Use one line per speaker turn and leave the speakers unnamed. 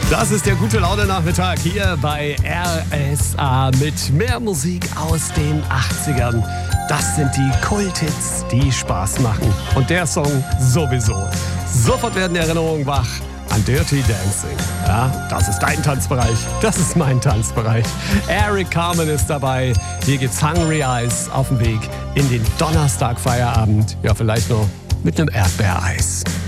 Das ist der Gute-Laune-Nachmittag hier bei RSA mit mehr Musik aus den 80ern. Das sind die Kulthits, die Spaß machen. Und der Song sowieso. Sofort werden Erinnerungen wach an Dirty Dancing. Ja, das ist dein Tanzbereich, das ist mein Tanzbereich. Eric Carmen ist dabei. Hier gibt's Hungry Eyes auf dem Weg in den Donnerstag-Feierabend. Ja, vielleicht noch mit einem Erdbeereis.